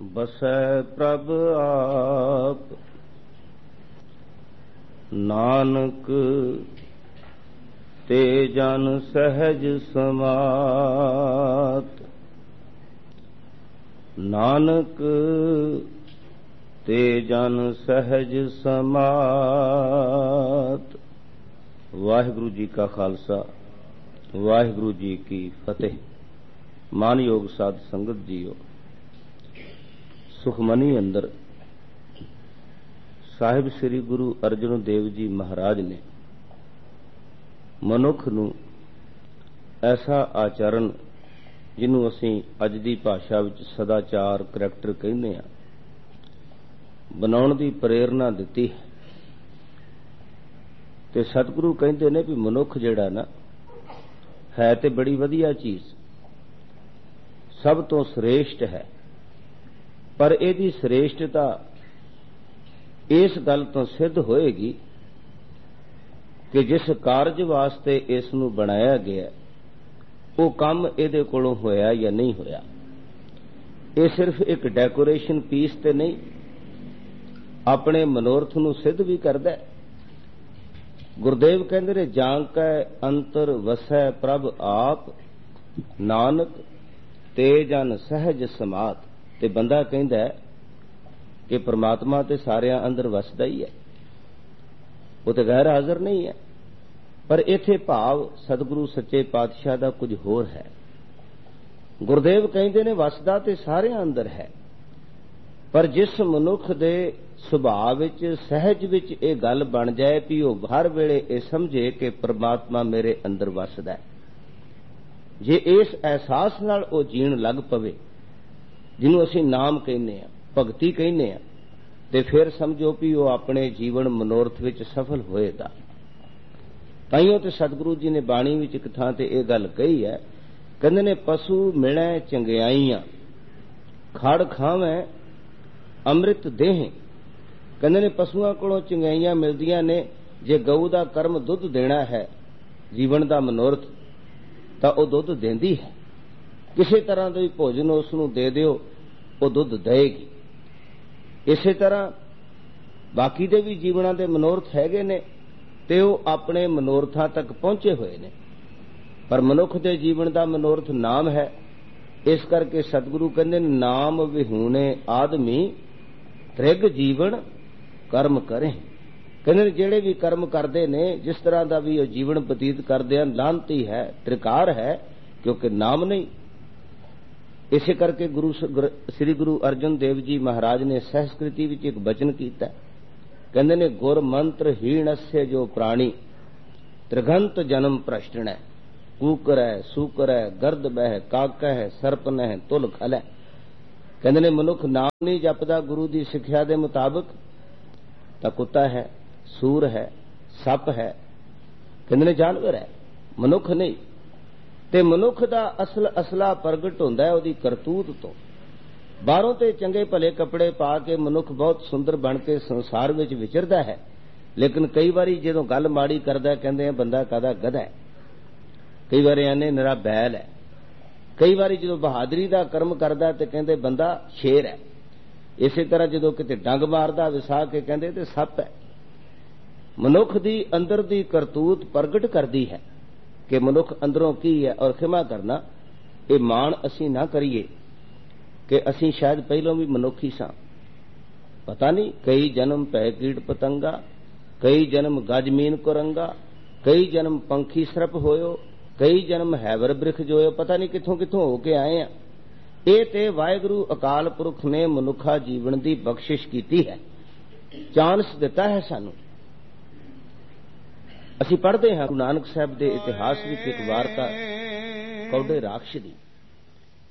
बसै प्रभ आप, नानक ते जन सहज समात। नानक ते जन सहज समात। वाहिगुरु जी का खालसा, वाहिगुरु जी की फतेह। मानयोग साध संगत जीओ, सुखमनी अंदर साहिब श्री गुरु अर्जन देव जी महाराज ने मनुख नूं ऐसा आचरण जिन्हों असीं अज दी भाषा विच सदाचार करैक्टर कहने आ, बनाउण दी प्रेरणा दित्ती है। ते सतगुरु कहंदे ने भी मनुख जिहड़ा ना है ते बड़ी वधिया चीज, सब तो श्रेष्ठ है, पर इहदी श्रेष्ठता इस गल तो सिद्ध होएगी कि जिस कारज वास्ते इसनूं बनाया गया वो काम इहदे कोलों होया या नहीं होया। ये सिर्फ एक डेकोरेशन पीस ते नहीं, अपने मनोरथ नूं सिद्ध भी करदा है। गुरुदेव कहंदे ने जांकै अंतर वसै प्रभ आप, नानक ते जन सहज समात। ते बंदा कहंदा है कि परमात्मा ते सारियां अंदर वसदा ही है, वो तो गैर हाजिर नहीं है। पर इत्थे भाव सतगुरु सच्चे पातशाह दा कुछ होर है। गुरुदेव कहंदे ने वसदा ते सारियां अंदर है, पर जिस मनुख दे सुभाव विच सहज विच ये गल बन जाए भी वो हर वेले ये समझे कि परमात्मा मेरे अंदर वसदा है, जे इस एहसास नाल वो जीण लग पवे, जिन्हों असीं नाम कहने आ, भगती कहने आ, ते फिर समझो भी वो अपने जीवन मनोरथ विच सफल होएगा। ताइयों ते सतगुरु जी ने बाणी विच एक थां ते ये गल कही है, कहंदे ने पशु मिलै चंगियाइयां, खड़ खावैं अमृत देह। कहंदे ने पशुआं कोलों चंगियाइयां मिलदियां ने, जे गऊ दा कर्म दुध देना है जीवन दा मनोरथ तां वो दुध देंदी है। किसी तरह का भी भोजन उसनूं दे दिओ वो दुध देगी। इसे तरह बाकी दे भी जीवनां दे मनोरथ हैगे ने ते वो अपने मनोरथां तक पहुंचे हुए ने, पर मनुख दे जीवन दा मनोरथ नाम है। इस करके सतगुरु कहंदे नाम विहूणे आदमी त्रिग जीवन कर्म करें। कहंदे जेड़े भी कर्म करते ने, जिस तरह का भी वो जीवन बतीत करते हैं, लांती है, त्रिकार है, क्योंकि नाम नहीं। इसे करके श्री गुरु अर्जन देव जी महाराज ने सहस्कृति विच एक वचन कीता, कहंदे ने गुर मंत्र हीणस्य जो प्राणी त्रिगंत जन्म प्रश्न है, कूकर है, सूकर है, गर्द बह, काक है, सरपन है, तुल खल है। कहंदे ने मनुख नाम नहीं जपदा गुरु की सिक्ख्या के मुताबिक तां कुत्ता है, सूर है, सप है, कहंदे ने जानवर है, मनुख नहीं। ते मनुख दा असल असला प्रगट हुंदा है उहदी करतूत तो। बाहरों ते चंगे भले कपड़े पा के मनुख बहुत सुंदर बन के संसार विच विचरदा है, लेकिन कई बारी जदों गल माड़ी करदा कहंदे हैं बंदा कादा गधा है, कई बारी आने निरा बैल है, कई बारी जदों बहादरी दा कर्म करदा ते कहंदे बंदा शेर है। इसे तरह जदों किते डंग मारदा विसा के कहंदे ते सप है। मनुख दी अंदर दी करतूत प्रगट करदी है कि मनुख अंदरों की है। और खिमा करना ये मान असी ना करिए कि असी शायद पहलों भी मनुख ही सां, पता नहीं कई जन्म पै कीट पतंगा, कई जन्म गजमीन कुरंगा, कई जन्म पंखी सरप होयो, कई जन्म हैवर बृख जोयो, पता नहीं किथों किथों होके आए हैं। ये ते वाहिगुरु अकाल पुरख ने मनुखा जीवन की बख्शिश की है, चांस दिता है सानू। ਅਸੀਂ पढ़ते हैं गुरु नानक साहब के इतिहास में एक वार्ता कौडे राक्ष दी।